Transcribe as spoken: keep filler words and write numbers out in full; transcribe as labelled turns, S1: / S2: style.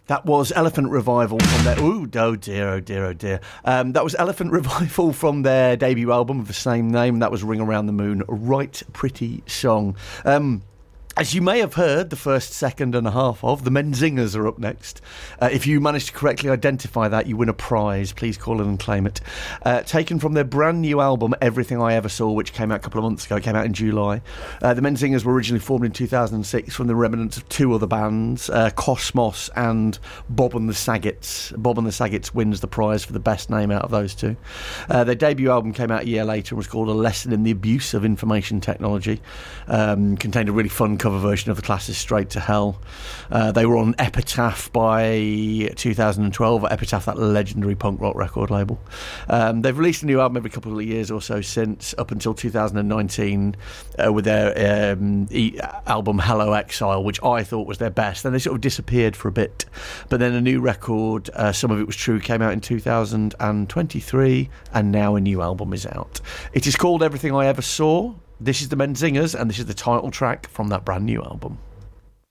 S1: That was Elephant Revival from their... Ooh, oh dear, oh dear, oh dear. Um, that was Elephant Revival from their debut album of the same name. That was Ring Around the Moon. A right pretty song. Um... As you may have heard, the first second and a half of the Menzingers are up next. Uh, if you manage to correctly identify that, you win a prize. Please call in and claim it. Uh, taken from their brand new album, Everything I Ever Saw, which came out a couple of months ago. It came out in July. Uh, the Menzingers were originally formed in two thousand six from the remnants of two other bands, uh, Cosmos and Bob and the Saggets. Bob and the Saggets wins the prize for the best name out of those two. Uh, their debut album came out a year later and was called A Lesson in the Abuse of Information Technology. Um, contained a really fun cover version of the classic Straight to Hell. Uh, they were on Epitaph by two thousand twelve. Epitaph, that legendary punk rock record label. Um, they've released a new album every couple of years or so since, up until two thousand nineteen, uh, with their um, e- album Hello Exile, which I thought was their best. Then they sort of disappeared for a bit. But then a new record, uh, Some of It Was True, came out in two thousand twenty-three, and now a new album is out. It is called Everything I Ever Saw. This is the Menzingers, and this is the title track from that brand new album.